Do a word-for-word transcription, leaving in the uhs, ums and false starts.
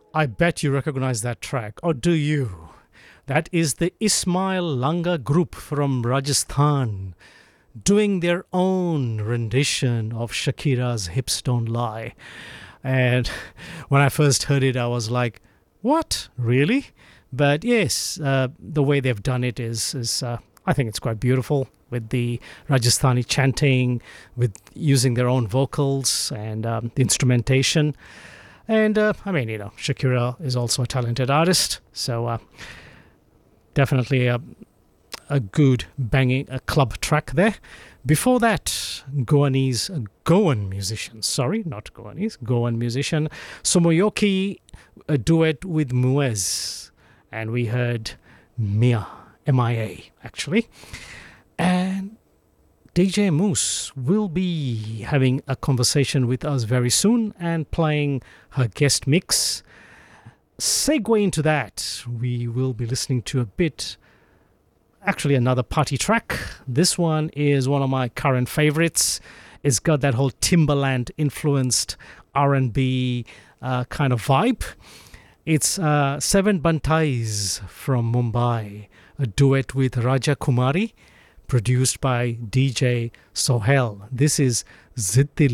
I bet you recognize that track, or do you? That is the Ismail Langa group from Rajasthan doing their own rendition of Shakira's Hips Don't Lie. And when I first heard it, I was like, what? Really? But yes, uh, the way they've done it is, is uh, I think it's quite beautiful with the Rajasthani chanting, with using their own vocals and um, the instrumentation. And uh, I mean, you know, Shakira is also a talented artist. So uh, definitely a, a good banging a club track there. Before that, Goanese, uh, Goan musician, sorry, not Goanese, Goan musician, Sumoyoki, a duet with Muez. And we heard Mia, M I A, actually. And D J Moose will be having a conversation with us very soon and playing her guest mix. Segue into that, we will be listening to a bit, actually another party track. This one is one of my current favorites. It's got that whole Timbaland influenced R and B uh, kind of vibe. It's uh, Seven Bantais from Mumbai, a duet with Raja Kumari, produced by D J Sohel. This is Ziddil.